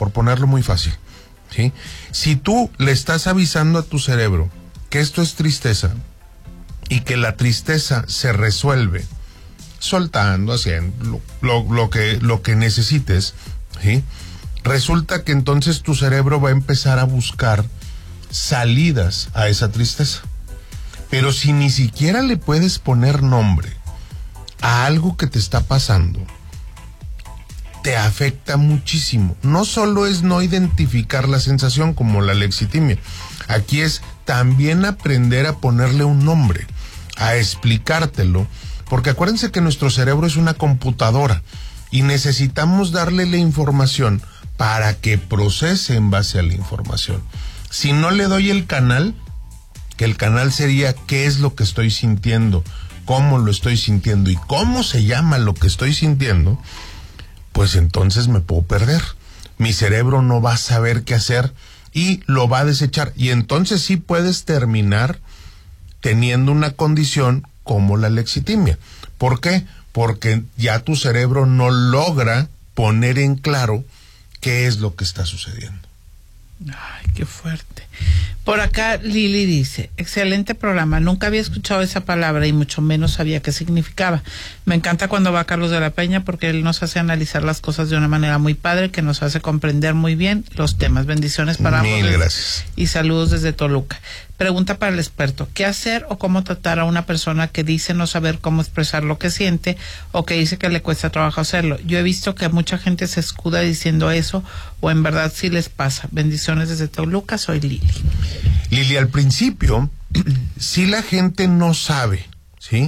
por ponerlo muy fácil, ¿sí? Si tú le estás avisando a tu cerebro que esto es tristeza y que la tristeza se resuelve soltando, haciendo lo que necesites, ¿sí? Resulta que entonces tu cerebro va a empezar a buscar salidas a esa tristeza. Pero si ni siquiera le puedes poner nombre a algo que te está pasando, te afecta muchísimo. No solo es no identificar la sensación como la lexitimia, aquí es también aprender a ponerle un nombre, a explicártelo, porque acuérdense que nuestro cerebro es una computadora y necesitamos darle la información para que procese en base a la información. Si no le doy el canal, que el canal sería qué es lo que estoy sintiendo, cómo lo estoy sintiendo y cómo se llama lo que estoy sintiendo, pues entonces me puedo perder. Mi cerebro no va a saber qué hacer y lo va a desechar. Y entonces sí puedes terminar teniendo una condición como la lexitimia. ¿Por qué? Porque ya tu cerebro no logra poner en claro qué es lo que está sucediendo. Ay, qué fuerte. Por acá Lili dice, excelente programa, nunca había escuchado esa palabra y mucho menos sabía qué significaba. Me encanta cuando va Carlos de la Peña porque él nos hace analizar las cosas de una manera muy padre que nos hace comprender muy bien los temas. Bendiciones para ambos. Mil gracias. Y saludos desde Toluca. Pregunta para el experto, ¿qué hacer o cómo tratar a una persona que dice no saber cómo expresar lo que siente o que dice que le cuesta trabajo hacerlo? Yo he visto que mucha gente se escuda diciendo eso o en verdad sí les pasa. Bendiciones desde Toluca, soy Lili. Lili, al principio, si la gente no sabe, ¿sí?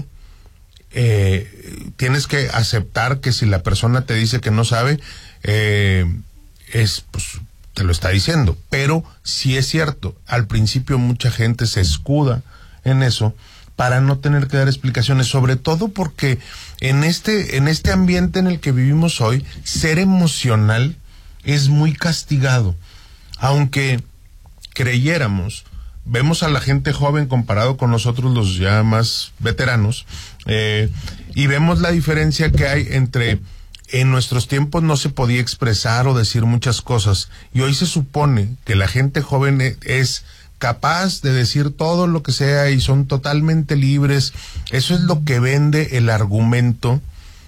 Tienes que aceptar que si la persona te dice que no sabe, pues, te lo está diciendo. Pero sí es cierto, al principio mucha gente se escuda en eso para no tener que dar explicaciones, sobre todo porque en este ambiente en el que vivimos hoy, ser emocional es muy castigado. Aunque creyéramos, vemos a la gente joven comparado con nosotros los ya más veteranos, y vemos la diferencia que hay entre en nuestros tiempos no se podía expresar o decir muchas cosas y hoy se supone que la gente joven es capaz de decir todo lo que sea y son totalmente libres. Eso es lo que vende el argumento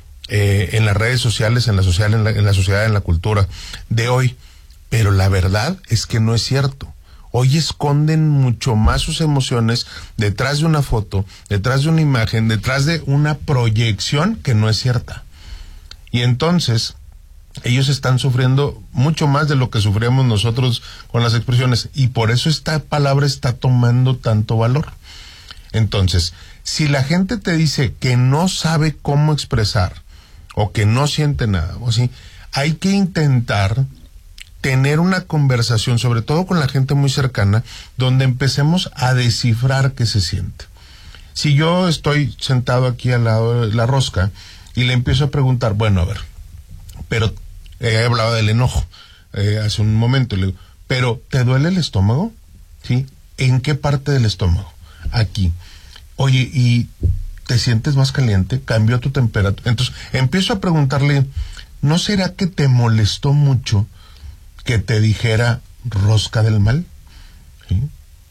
en las redes sociales, en la sociedad, en la cultura de hoy. Pero la verdad es que no es cierto. Hoy esconden mucho más sus emociones detrás de una foto, detrás de una imagen, detrás de una proyección que no es cierta. Y entonces, ellos están sufriendo mucho más de lo que sufríamos nosotros con las expresiones. Y por eso esta palabra está tomando tanto valor. Entonces, si la gente te dice que no sabe cómo expresar, o que no siente nada, o así, hay que intentar tener una conversación, sobre todo con la gente muy cercana, donde empecemos a descifrar qué se siente. Si yo estoy sentado aquí al lado de la rosca y le empiezo a preguntar, bueno, a ver, pero he hablado del enojo hace un momento, le digo, pero ¿te duele el estómago? ¿Sí? ¿En qué parte del estómago? Aquí. Oye, ¿y te sientes más caliente? ¿Cambió tu temperatura? Entonces empiezo a preguntarle, ¿no será que te molestó mucho que te dijera rosca del mal? ¿Sí?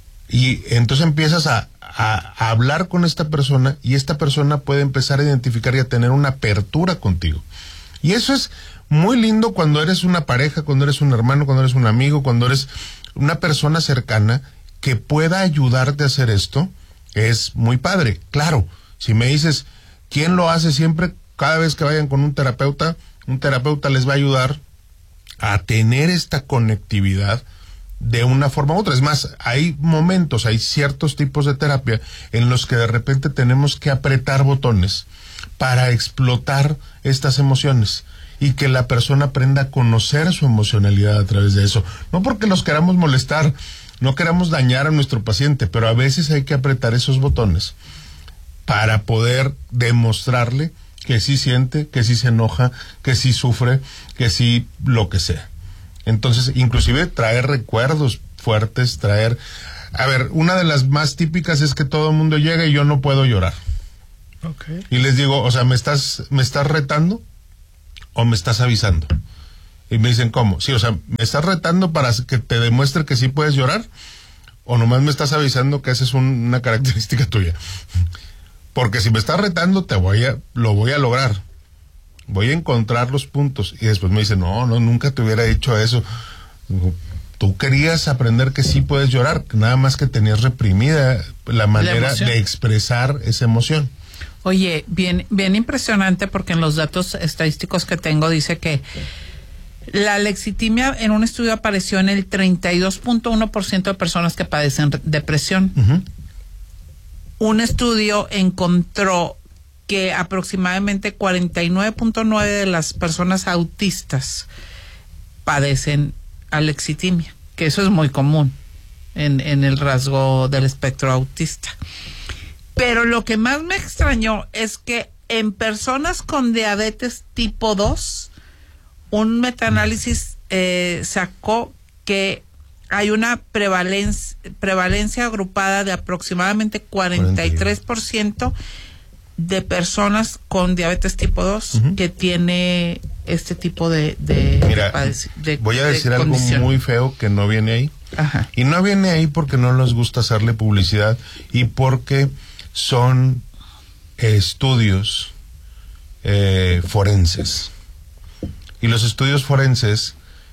Y entonces empiezas a hablar con esta persona y esta persona puede empezar a identificar y a tener una apertura contigo. Y eso es muy lindo cuando eres una pareja, cuando eres un hermano, cuando eres un amigo, cuando eres una persona cercana que pueda ayudarte a hacer esto. Es muy padre. Claro, si me dices, ¿quién lo hace siempre? Cada vez que vayan con un terapeuta les va a ayudar a tener esta conectividad de una forma u otra. Es más, hay momentos, hay ciertos tipos de terapia en los que de repente tenemos que apretar botones para explotar estas emociones y que la persona aprenda a conocer su emocionalidad a través de eso. No porque los queramos molestar, no queramos dañar a nuestro paciente, pero a veces hay que apretar esos botones para poder demostrarle que sí siente, que sí se enoja, que sí sufre, que sí lo que sea. Entonces, inclusive traer recuerdos fuertes, a ver, una de las más típicas es que todo el mundo llega y yo no puedo llorar. Okay. Y les digo, o sea, ¿me estás retando o me estás avisando? Y me dicen, ¿cómo? Sí, o sea, ¿me estás retando para que te demuestre que sí puedes llorar? ¿O nomás me estás avisando que esa es una característica tuya? Porque si me estás retando, lo voy a lograr. Voy a encontrar los puntos. Y después me dicen, no, nunca te hubiera dicho eso. Tú querías aprender que sí puedes llorar, nada más que tenías reprimida la manera de expresar esa emoción. Oye, bien impresionante, porque en los datos estadísticos que tengo dice que la lexitimia en un estudio apareció en el 32.1% de personas que padecen depresión. Uh-huh. Un estudio encontró que aproximadamente 49.9% de las personas autistas padecen alexitimia, que eso es muy común en el rasgo del espectro autista. Pero lo que más me extrañó es que en personas con diabetes tipo 2, un metaanálisis sacó que hay una prevalencia agrupada de aproximadamente 43% de personas con diabetes tipo 2 uh-huh. que tiene este tipo de voy a decir algo condición. Muy feo que no viene ahí. Ajá. Y no viene ahí porque no les gusta hacerle publicidad y porque son estudios forenses. Y los estudios forenses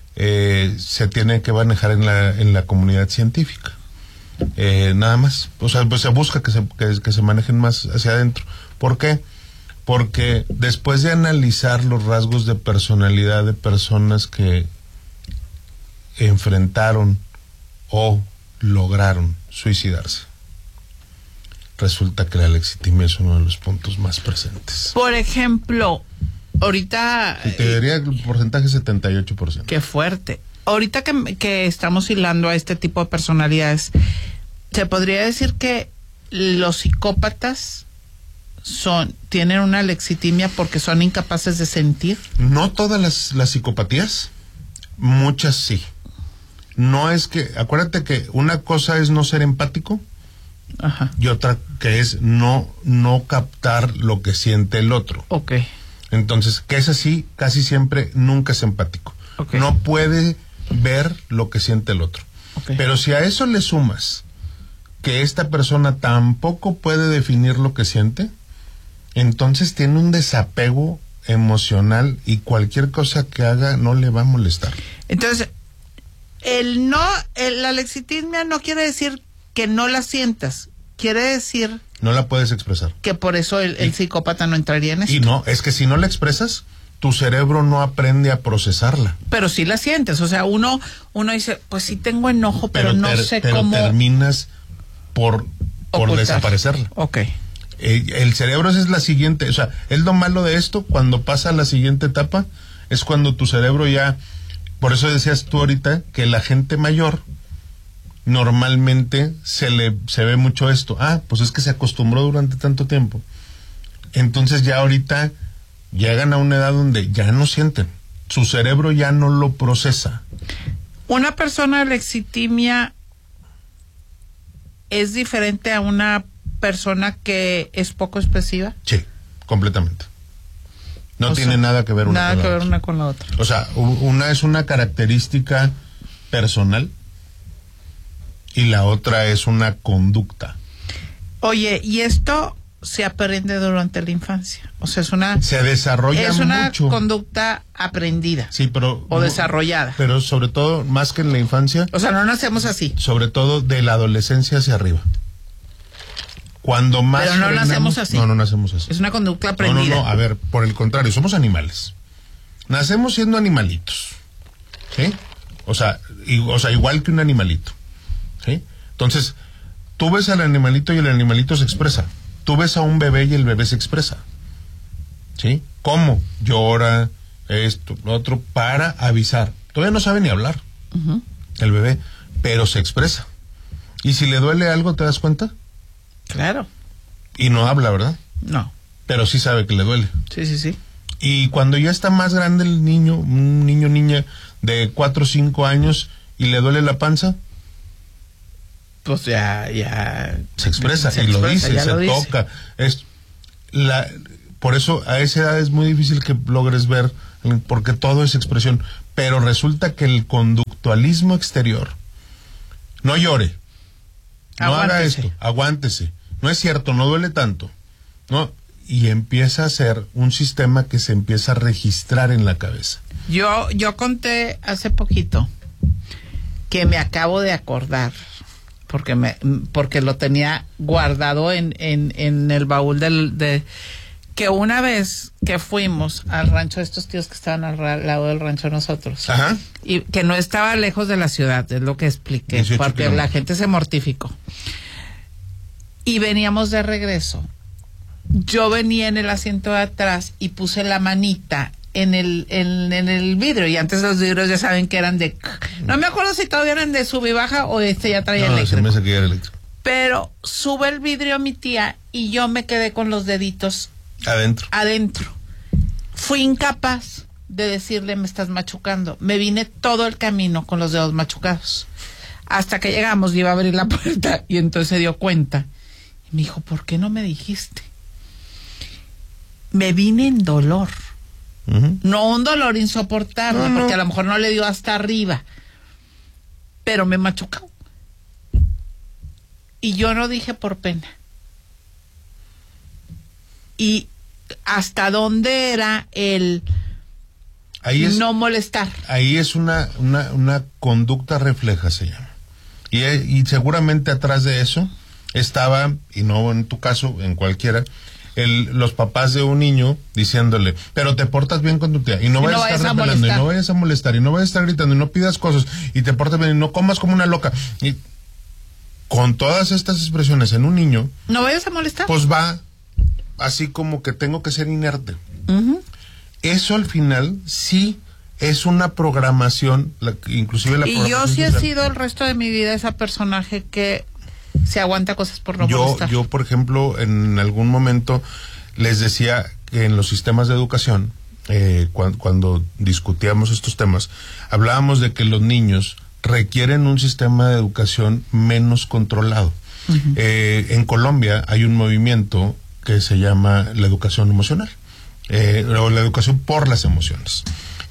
se tienen que manejar en la comunidad científica. Nada más. O sea, pues se busca que se manejen más hacia adentro. ¿Por qué? Porque después de analizar los rasgos de personalidad de personas que enfrentaron o lograron suicidarse, resulta que la lexitimia es uno de los puntos más presentes. Por ejemplo, ahorita... Y te diría el porcentaje 78%. Qué fuerte. Ahorita que estamos hilando a este tipo de personalidades, ¿se podría decir que los psicópatas tienen una lexitimia porque son incapaces de sentir? No todas las psicopatías, muchas sí. No es que, acuérdate que una cosa es no ser empático. Ajá. Y otra que es no captar lo que siente el otro. Okay. Entonces, que es así, casi siempre nunca es empático. Okay. No puede ver lo que siente el otro. Okay. Pero si a eso le sumas que esta persona tampoco puede definir lo que siente, entonces tiene un desapego emocional y cualquier cosa que haga no le va a molestar. Entonces, la lexitimia no quiere decir que no la sientas, quiere decir... No la puedes expresar. Que por eso el psicópata no entraría en esto. Y no, es que si no la expresas, tu cerebro no aprende a procesarla. Pero sí la sientes, o sea, uno dice, pues sí tengo enojo, pero no sé cómo... Pero terminas por desaparecerla. Ok. El cerebro es la siguiente, o sea, es lo malo de esto, cuando pasa a la siguiente etapa, es cuando tu cerebro ya... Por eso decías tú ahorita que la gente mayor... Normalmente se ve mucho esto. Pues es que se acostumbró durante tanto tiempo. Entonces ya ahorita llegan a una edad donde ya no sienten. Su cerebro ya no lo procesa. ¿Una persona de lexitimia es diferente a una persona que es poco expresiva? Sí, completamente. No tiene nada que ver una con la otra. O sea, una es una característica personal y la otra es una conducta. Oye, y esto se aprende durante la infancia. O sea, se desarrolla mucho. Es una conducta aprendida. Sí, pero... O desarrollada. Pero sobre todo, más que en la infancia... O sea, no nacemos así. Sobre todo de la adolescencia hacia arriba. Cuando más... Pero no nacemos así. No nacemos así. Es una conducta aprendida. No, a ver, por el contrario, somos animales. Nacemos siendo animalitos. ¿Sí? O sea, igual que un animalito. ¿Sí? Entonces, tú ves al animalito y el animalito se expresa. Tú ves a un bebé y el bebé se expresa. ¿Sí? ¿Cómo? Llora, esto, lo otro, para avisar. Todavía no sabe ni hablar, uh-huh, el bebé, pero se expresa. Y si le duele algo, ¿te das cuenta? Claro. Y no habla, ¿verdad? No. Pero sí sabe que le duele. Sí. Y cuando ya está más grande el niño, un niña de 4 o 5 años, y le duele la panza, pues ya se expresa y lo dice, se toca. Por eso a esa edad es muy difícil que logres ver porque todo es expresión. Pero resulta que el conductualismo exterior, no llore, no haga esto, aguántese, no es cierto, no duele tanto, ¿no? Y empieza a ser un sistema que se empieza a registrar en la cabeza. Yo conté hace poquito que me acabo de acordar, porque lo tenía guardado en el baúl que una vez que fuimos al rancho de estos tíos que estaban al lado del rancho de nosotros, Ajá. y que no estaba lejos de la ciudad, es lo que expliqué, porque la gente se mortificó. Y veníamos de regreso. Yo venía en el asiento de atrás y puse la manita en el vidrio, y antes los vidrios ya saben que eran de... No me acuerdo si todavía eran de sub y baja o ya traía eléctrico. Se me hace que era eléctrico. Pero sube el vidrio mi tía y yo me quedé con los deditos adentro. Fui incapaz de decirle, me estás machucando. Me vine todo el camino con los dedos machucados. Hasta que llegamos y iba a abrir la puerta, y entonces se dio cuenta. Y me dijo, ¿por qué no me dijiste? Me vine en dolor. Uh-huh. No un dolor insoportable, no. porque a lo mejor no le dio hasta arriba. Pero me machucó. Y yo no dije por pena. Y hasta dónde era el no molestar. Ahí es una conducta refleja, se llama. Y seguramente atrás de eso estaba, y no en tu caso, en cualquiera, los papás de un niño diciéndole, pero te portas bien con tu tía, y no vayas a estar rebelando, y no vayas a molestar, y no vayas a estar gritando, y no pidas cosas, y te portas bien, y no comas como una loca. Y con todas estas expresiones en un niño, no vayas a molestar, pues va así como que tengo que ser inerte. Uh-huh. Eso al final sí es una programación, inclusive la programación. Y yo sí he social. sido el resto de mi vida ese personaje que se aguanta cosas por no molestar. Yo, por ejemplo, en algún momento les decía que en los sistemas de educación, cuando discutíamos estos temas, hablábamos de que los niños requieren un sistema de educación menos controlado. Uh-huh. En Colombia hay un movimiento que se llama la educación emocional, o la educación por las emociones.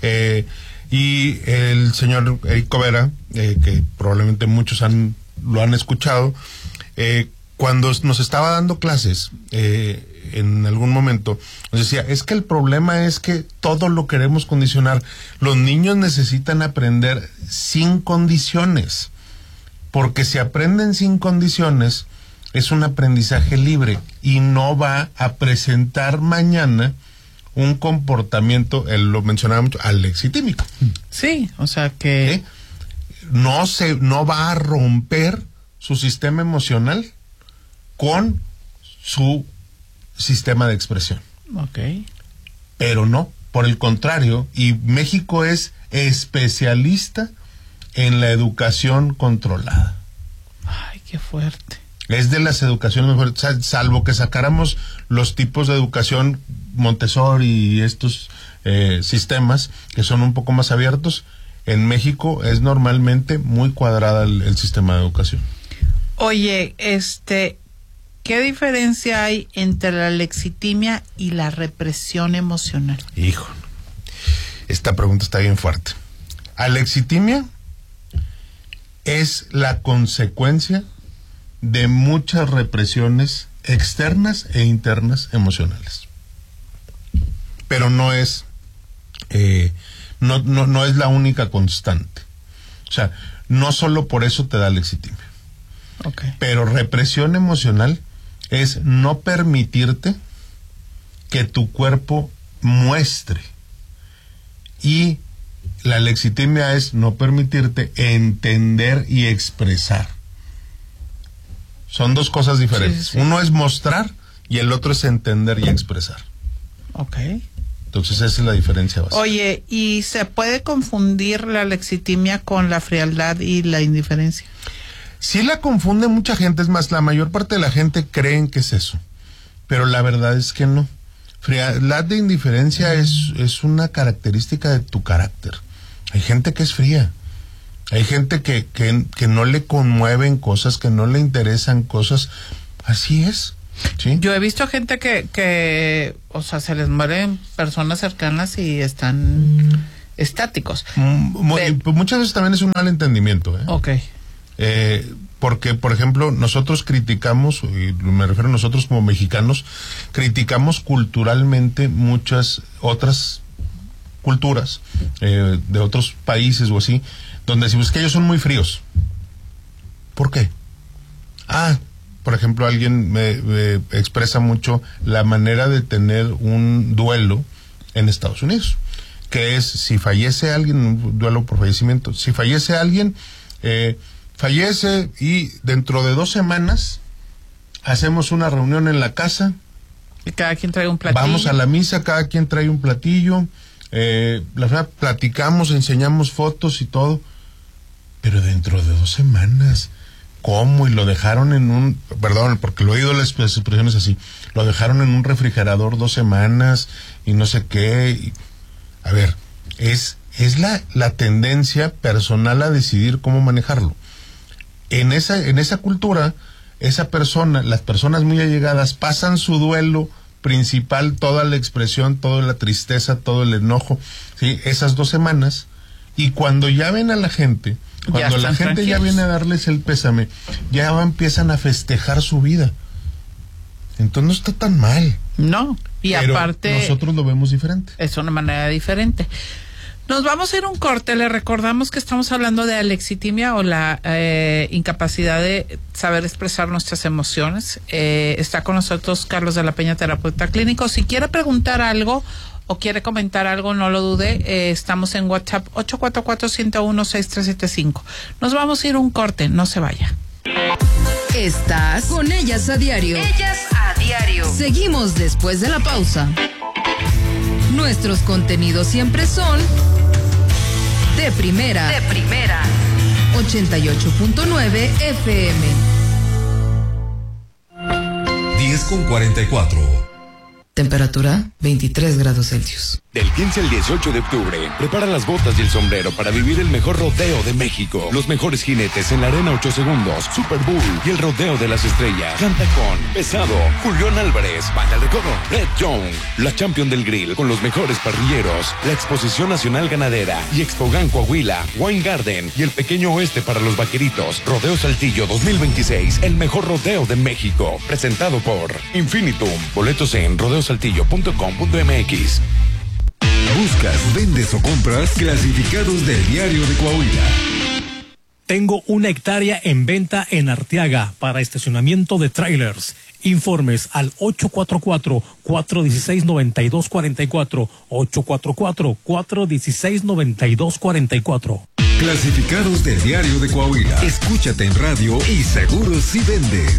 Y el señor Eric Vera, que probablemente muchos lo han escuchado, cuando nos estaba dando clases, en algún momento, nos decía, es que el problema es que todo lo queremos condicionar. Los niños necesitan aprender sin condiciones, porque si aprenden sin condiciones, es un aprendizaje libre y no va a presentar mañana un comportamiento, él lo mencionaba mucho, alexitímico. Sí, o sea que no va a romper su sistema emocional con su sistema de expresión. Okay. Pero no, por el contrario, y México es especialista en la educación controlada. Ay, qué fuerte. Es de las educaciones mejores, salvo que sacáramos los tipos de educación Montessori y estos sistemas que son un poco más abiertos. En México es normalmente muy cuadrada el sistema de educación. Oye, ¿qué diferencia hay entre la lexitimia y la represión emocional? Hijo, esta pregunta está bien fuerte. Alexitimia es la consecuencia de muchas represiones externas e internas emocionales. Pero no es no es la única constante. O sea, no solo por eso te da lexitimia. Okay. Pero represión emocional es no permitirte que tu cuerpo muestre. Y la lexitimia es no permitirte entender y expresar. Son dos cosas diferentes. Sí. Uno es mostrar y el otro es entender y expresar. Ok. Entonces esa es la diferencia básica. Oye, ¿y se puede confundir la lexitimia con la frialdad y la indiferencia? Sí la confunde mucha gente, es más, la mayor parte de la gente creen que es eso, pero la verdad es que no. Frialdad de indiferencia es una característica de tu carácter. Hay gente que es fría, hay gente que no le conmueven cosas, que no le interesan cosas, así es. ¿Sí? Yo he visto gente que o sea, se les mueren personas cercanas y están estáticos. Muchas veces también es un mal entendimiento. Ok. Porque, por ejemplo, nosotros criticamos, y me refiero a nosotros como mexicanos, criticamos culturalmente muchas otras culturas de otros países o así, donde decimos que ellos son muy fríos. ¿Por qué? Por ejemplo, alguien me expresa mucho la manera de tener un duelo en Estados Unidos, que es, si fallece alguien, un duelo por fallecimiento, si fallece alguien, fallece y dentro de 2 semanas hacemos una reunión en la casa. Y cada quien trae un platillo. Vamos a la misa, cada quien trae un platillo, platicamos, enseñamos fotos y todo, pero dentro de 2 semanas... ¿Cómo? Y lo dejaron en un... Perdón, porque lo he oído las expresiones así. Lo dejaron en un refrigerador 2 semanas y no sé qué. A ver, es la tendencia personal a decidir cómo manejarlo. En esa cultura, esa persona, las personas muy allegadas pasan su duelo principal, toda la expresión, toda la tristeza, todo el enojo, ¿sí? Esas 2 semanas. Y cuando ya ven a la gente... Cuando la gente tranquilos. Ya viene a darles el pésame, ya empiezan a festejar su vida. Entonces no está tan mal. No, y pero aparte... nosotros lo vemos diferente. Es una manera diferente. Nos vamos a ir a un corte. Le recordamos que estamos hablando de alexitimia o la incapacidad de saber expresar nuestras emociones. Está con nosotros Carlos de la Peña, terapeuta clínico. Si quiere preguntar algo o quiere comentar algo, no lo dude. Estamos en WhatsApp 844-101-6375. Nos vamos a ir a un corte. No se vaya. Estás con Ellas a Diario. Ellas a Diario. Seguimos después de la pausa. Nuestros contenidos siempre son de primera. De primera. 88.9 FM. 10:44. Temperatura 23 grados Celsius. Del 15 al 18 de octubre, prepara las botas y el sombrero para vivir el mejor rodeo de México. Los mejores jinetes en la Arena 8 Segundos, Super Bowl y el Rodeo de las Estrellas. Canta con Pesado, Julián Álvarez, Banda del Recodo, Red Young, la Champion del Grill con los mejores parrilleros, la Exposición Nacional Ganadera y Expogan Coahuila, Wine Garden y el Pequeño Oeste para los Vaqueritos. Rodeo Saltillo 2026, el mejor rodeo de México. Presentado por Infinitum. Boletos en rodeosaltillo.com.mx. Buscas, vendes o compras clasificados del Diario de Coahuila. Tengo 1 hectárea en venta en Arteaga para estacionamiento de trailers. Informes al 844-416-9244. 844-416-9244. Clasificados del Diario de Coahuila. Escúchate en radio y seguro si vendes.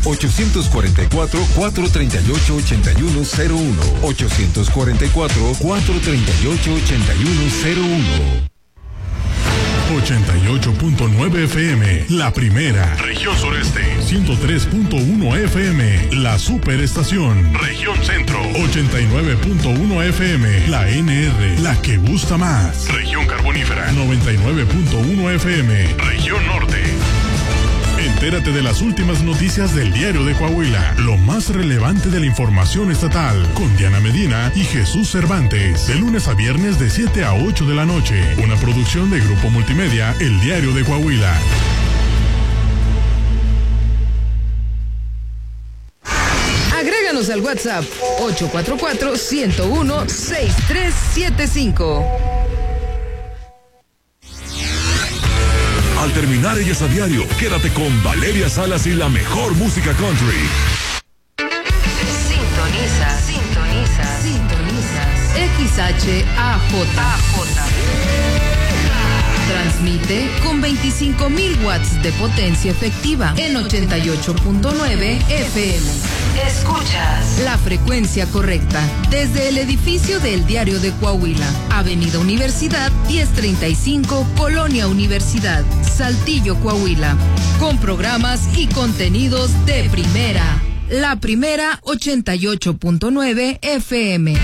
844-438-8101. 844-438-8101. 88.9 FM, la primera. Región Sureste. 103.1 FM, la superestación. Región Centro. 89.1 FM, la NR, la que gusta más. Región Carbonífera. 99.1 FM, Región Norte. Entérate de las últimas noticias del Diario de Coahuila, lo más relevante de la información estatal, con Diana Medina y Jesús Cervantes, de lunes a viernes de 7 a 8 de la noche. Una producción de Grupo Multimedia, El Diario de Coahuila. Agréganos al WhatsApp 844-101-6375. Al terminar Ellas a Diario, quédate con Valeria Salas y la mejor música country. Sintonizas. XHAJ. Transmite con 25,000 watts de potencia efectiva en 88.9 FM. Escuchas la frecuencia correcta desde el edificio del Diario de Coahuila, Avenida Universidad 1035, Colonia Universidad, Saltillo, Coahuila, con programas y contenidos de primera. La primera 88.9 FM.